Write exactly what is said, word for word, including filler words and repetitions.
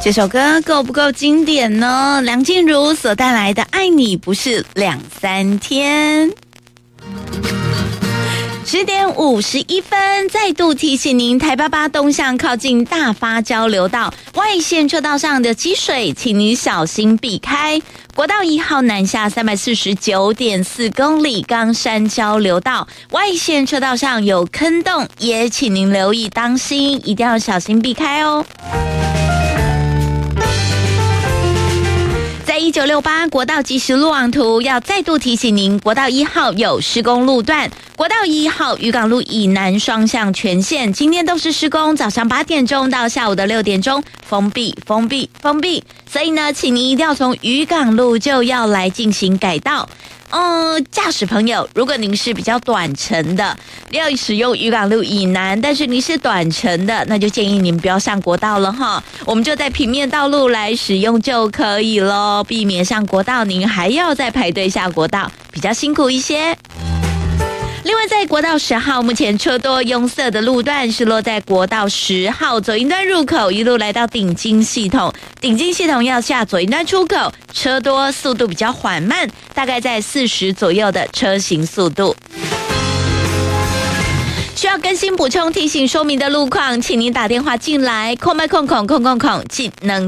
这首歌够不够经典呢？梁静茹所带来的《爱你不是两三天》。十点五十一分，再度提醒您，台八八东向靠近大发交流道外线车道上的积水，请您小心避开。国道一号南下三百四十九点四公里，冈山交流道外线车道上有坑洞，也请您留意当心，一定要小心避开哦。在一九六八国道即时路网图要再度提醒您，国道一号有施工路段，国道一号渔港路以南双向全线今天都是施工，早上八点钟到下午的六点钟封闭封闭封闭，所以呢请您一定要从渔港路就要来进行改道。嗯，驾驶朋友，如果您是比较短程的，要使用渔港路以南，但是您是短程的，那就建议您不要上国道了哈，我们就在平面道路来使用就可以咯，避免上国道您还要再排队下国道，比较辛苦一些。另外，在国道十号，目前车多拥塞的路段是落在国道十号左营端入口，一路来到顶金系统。顶金系统要下左营端出口，车多，速度比较缓慢，大概在四十左右的车行速度。需要更新补充提醒说明的路况，请您打电话进来，空麦空空空空空技能